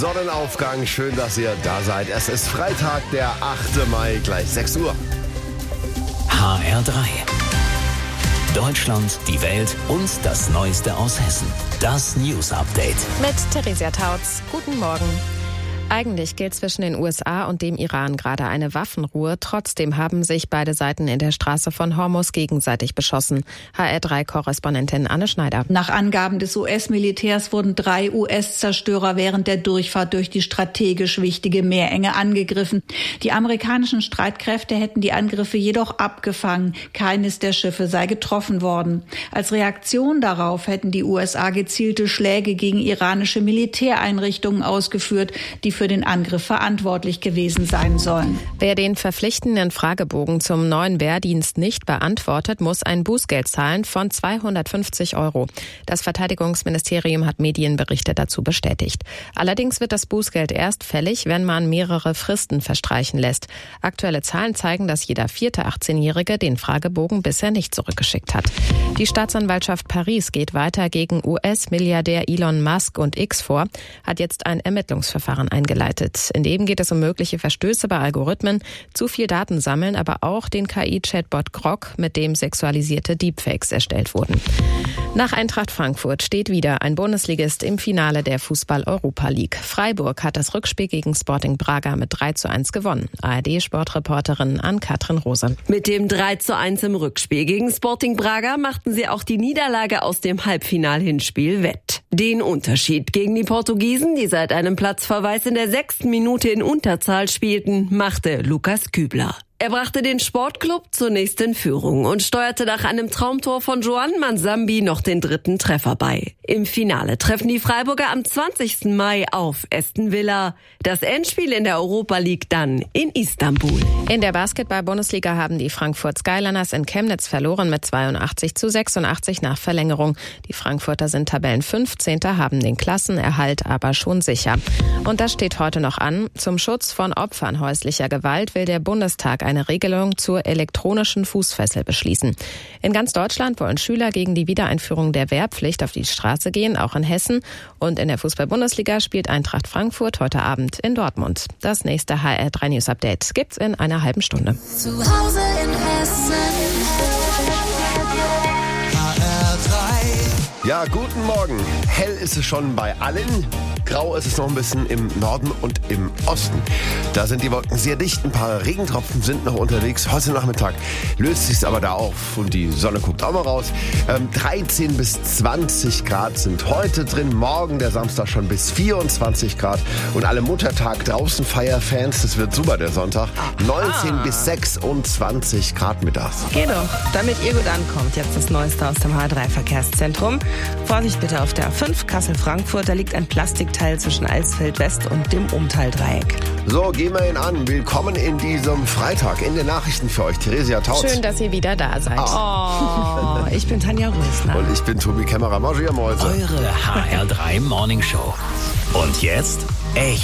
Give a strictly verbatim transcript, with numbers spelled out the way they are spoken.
Sonnenaufgang, schön, dass ihr da seid. Es ist Freitag, der achte Mai, gleich sechs Uhr. H R drei. Deutschland, die Welt und das Neueste aus Hessen. Das News Update. Mit Theresia Tautz. Guten Morgen. Eigentlich gilt zwischen den U S A und dem Iran gerade eine Waffenruhe. Trotzdem haben sich beide Seiten in der Straße von Hormuz gegenseitig beschossen. H R drei Korrespondentin Anne Schneider. Nach Angaben des U S-Militärs wurden drei U S-Zerstörer während der Durchfahrt durch die strategisch wichtige Meerenge angegriffen. Die amerikanischen Streitkräfte hätten die Angriffe jedoch abgefangen. Keines der Schiffe sei getroffen worden. Als Reaktion darauf hätten die U S A gezielte Schläge gegen iranische Militäreinrichtungen ausgeführt, die für den Angriff verantwortlich gewesen sein sollen. Wer den verpflichtenden Fragebogen zum neuen Wehrdienst nicht beantwortet, muss ein Bußgeld zahlen von zweihundertfünfzig Euro. Das Verteidigungsministerium hat Medienberichte dazu bestätigt. Allerdings wird das Bußgeld erst fällig, wenn man mehrere Fristen verstreichen lässt. Aktuelle Zahlen zeigen, dass jeder vierte achtzehnjährige den Fragebogen bisher nicht zurückgeschickt hat. Die Staatsanwaltschaft Paris geht weiter gegen U S-Milliardär Elon Musk und X vor, hat jetzt ein Ermittlungsverfahren eingeleitet. In dem geht es um mögliche Verstöße bei Algorithmen, zu viel Daten sammeln, aber auch den K I-Chatbot Grok, mit dem sexualisierte Deepfakes erstellt wurden. Nach Eintracht Frankfurt steht wieder ein Bundesligist im Finale der Fußball-Europa League. Freiburg hat das Rückspiel gegen Sporting Braga mit drei zu eins gewonnen. A R D-Sportreporterin Ann-Kathrin Rose. Mit dem drei zu eins im Rückspiel gegen Sporting Braga machten sie auch die Niederlage aus dem Halbfinal-Hinspiel wett. Den Unterschied gegen die Portugiesen, die seit einem Platzverweis in der sechsten Minute in Unterzahl spielten, machte Lukas Kübler. Er brachte den Sportclub zunächst in Führung und steuerte nach einem Traumtor von Joan Mansambi noch den dritten Treffer bei. Im Finale treffen die Freiburger am zwanzigsten Mai auf Aston Villa. Das Endspiel in der Europa League dann in Istanbul. In der Basketball-Bundesliga haben die Frankfurt Skyliners in Chemnitz verloren mit zweiundachtzig zu sechsundachtzig nach Verlängerung. Die Frankfurter sind Tabellenfünfzehnter, haben den Klassenerhalt aber schon sicher. Und das steht heute noch an. Zum Schutz von Opfern häuslicher Gewalt will der Bundestag eine Regelung zur elektronischen Fußfessel beschließen. In ganz Deutschland wollen Schüler gegen die Wiedereinführung der Wehrpflicht auf die Straße gehen, auch in Hessen. Und in der Fußball-Bundesliga spielt Eintracht Frankfurt heute Abend in Dortmund. Das nächste H R drei News Update gibt's in einer halben Stunde. Zu Hause in Hessen. H R drei. Ja, guten Morgen. Hell ist es schon bei allen. Grau ist es noch ein bisschen im Norden und im Osten. Da sind die Wolken sehr dicht. Ein paar Regentropfen sind noch unterwegs. Heute Nachmittag löst sich es aber da auf und die Sonne guckt auch mal raus. Ähm, dreizehn bis zwanzig Grad sind heute drin. Morgen, der Samstag, schon bis vierundzwanzig Grad. Und alle Muttertag draußen Feierfans, das wird super, der Sonntag. neunzehn ah. bis sechsundzwanzig Grad mittags. Geh doch, damit ihr gut ankommt. Jetzt das Neueste aus dem H R drei Verkehrszentrum. Vorsicht bitte auf der A fünf Kassel-Frankfurt. Da liegt ein Plastikteil zwischen Alsfeld West und dem Umtal-Dreieck. So, gehen wir ihn an. Willkommen in diesem Freitag. In den Nachrichten für euch, Theresia Tautz. Schön, dass ihr wieder da seid. Oh, ich bin Tanja Rösner. Und ich bin Tobi Kämmerer. Magia Mäuse. Eure H R drei Morning Show. Und jetzt echt